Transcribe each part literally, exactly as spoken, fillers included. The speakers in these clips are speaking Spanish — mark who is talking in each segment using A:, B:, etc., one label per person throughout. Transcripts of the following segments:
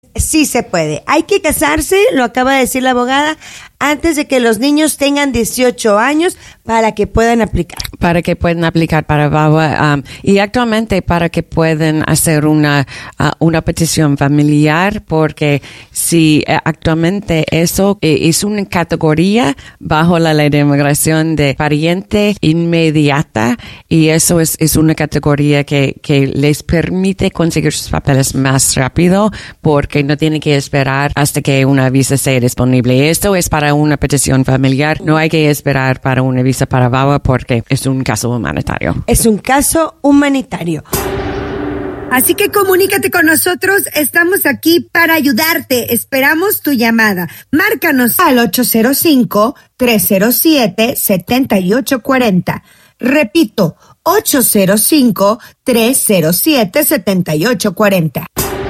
A: sí se puede. Hay que casarse, lo acaba de decir la abogada, antes de que los niños tengan dieciocho años para que puedan aplicar.
B: Para que puedan aplicar para V A W A um, y actualmente para que puedan hacer una uh, una petición familiar, porque si uh, actualmente eso eh, es una categoría bajo la ley de inmigración de pariente inmediata, y eso es, es una categoría que, que les permite conseguir sus papeles más rápido, porque no tienen que esperar hasta que una visa sea disponible. Esto es para una petición familiar, no hay que esperar para una visa para V A W A porque es un caso humanitario.
A: Es un caso humanitario. Así que comunícate con nosotros, estamos aquí para ayudarte. Esperamos tu llamada. Márcanos al ocho cero cinco, tres cero siete, siete ocho cuatro cero. Repito, ocho cero cinco, tres cero siete, siete ocho cuatro cero.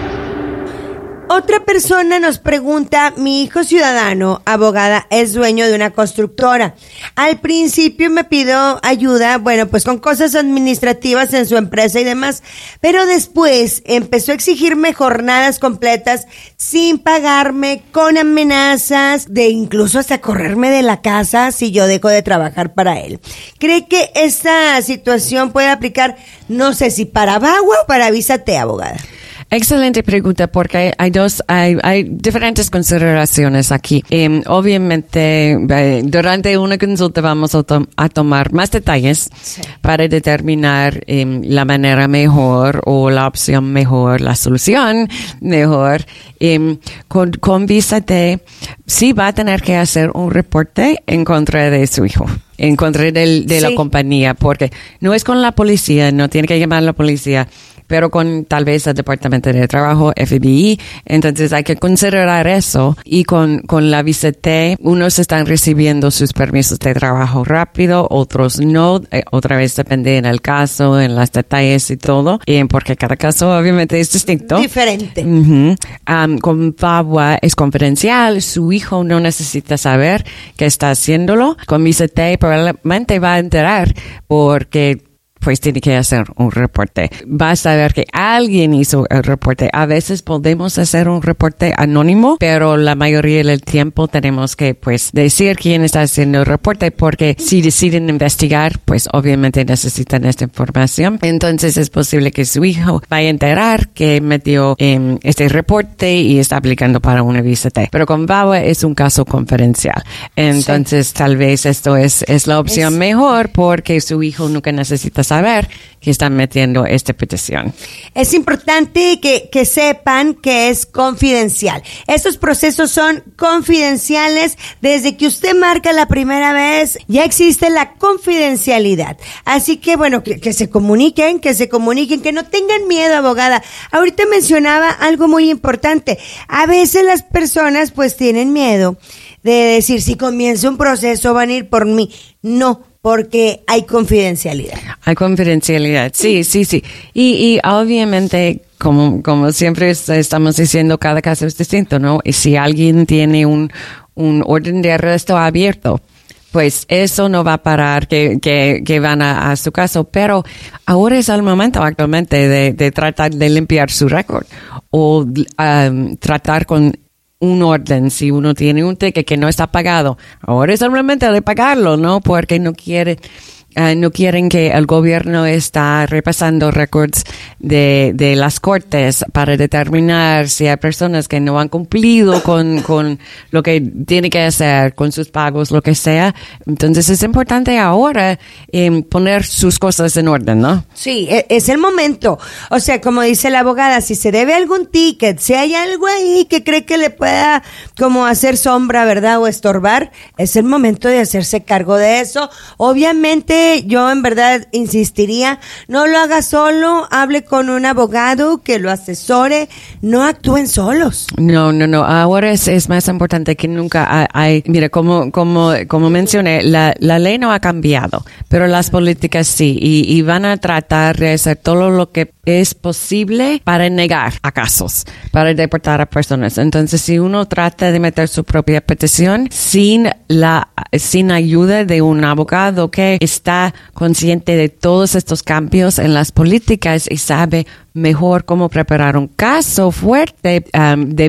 A: Otra persona nos pregunta, mi hijo ciudadano, abogada, es dueño de una constructora. Al principio me pidió ayuda, bueno, pues con cosas administrativas en su empresa y demás, pero después empezó a exigirme jornadas completas sin pagarme, con amenazas de incluso hasta correrme de la casa si yo dejo de trabajar para él. ¿Cree que esta situación puede aplicar, no sé si para V A W A o para Visa T, abogada?
B: Excelente pregunta, porque hay dos, hay, hay diferentes consideraciones aquí. Eh, obviamente, eh, durante una consulta vamos a, to- a tomar más detalles sí. para determinar eh, la manera mejor o la opción mejor, la solución mejor. Eh, con, con Visa T, sí va a tener que hacer un reporte en contra de su hijo, en contra del, de sí. la compañía, porque no es con la policía, no tiene que llamar a la policía, pero con tal vez el Departamento de Trabajo, F B I. Entonces hay que considerar eso. Y con, con la Visa T, unos están recibiendo sus permisos de trabajo rápido, otros no. Eh, otra vez depende en el caso, en los detalles y todo, eh, porque cada caso obviamente es distinto.
A: Diferente.
B: Uh-huh. Um, con V A W A es confidencial, su hijo no necesita saber que está haciéndolo. Con Visa T probablemente va a enterar porque pues tiene que hacer un reporte. Basta ver que alguien hizo el reporte. A veces podemos hacer un reporte anónimo, pero la mayoría del tiempo tenemos que, pues, decir quién está haciendo el reporte, porque si deciden investigar, pues, obviamente necesitan esta información. Entonces, es posible que su hijo vaya a enterar que metió eh, este reporte y está aplicando para una Visa T. Pero con V A W A es un caso confidencial. Entonces, sí. tal vez esto es, es la opción es... mejor, porque su hijo nunca necesita saber que están metiendo esta petición.
A: Es importante que, que sepan que es confidencial. Estos procesos son confidenciales. Desde que usted marca la primera vez, ya existe la confidencialidad. Así que, bueno, que, que se comuniquen, que se comuniquen, que no tengan miedo, abogada. Ahorita mencionaba algo muy importante. A veces las personas, pues, tienen miedo de decir, si comienza un proceso, van a ir por mí. No. Porque hay confidencialidad.
B: Hay confidencialidad, sí, sí, sí. Y, y obviamente, como, como siempre estamos diciendo, cada caso es distinto, ¿no? Y si alguien tiene un, un orden de arresto abierto, pues eso no va a parar que, que, que van a, a su caso. Pero ahora es el momento actualmente de, de tratar de limpiar su récord o um, tratar con un orden. Si uno tiene un ticket que no está pagado, ahora es el momento de pagarlo, ¿no? Porque no quiere, uh, no quieren que el gobierno está repasando récords de, de las cortes para determinar si hay personas que no han cumplido con, con lo que tiene que hacer, con sus pagos, lo que sea. Entonces es importante ahora eh, poner sus cosas en orden, ¿no?
A: Sí, es el momento. O sea, como dice la abogada, si se debe algún ticket, si hay algo ahí que cree que le pueda como hacer sombra, ¿verdad? O estorbar, es el momento de hacerse cargo de eso. Obviamente, yo en verdad insistiría, no lo haga solo, hable con un abogado que lo asesore, no actúen solos.
B: No, no, no. Ahora es, es más importante que nunca. Hay, hay mira, como, como, como mencioné, la, la ley no ha cambiado, pero las políticas sí, y, y van a tratar de hacer todo lo que es posible para negar a casos, para deportar a personas. Entonces, si uno trata de meter su propia petición sin la, sin ayuda de un abogado que está consciente de todos estos cambios en las políticas y sabe mejor cómo preparar un caso fuerte um, de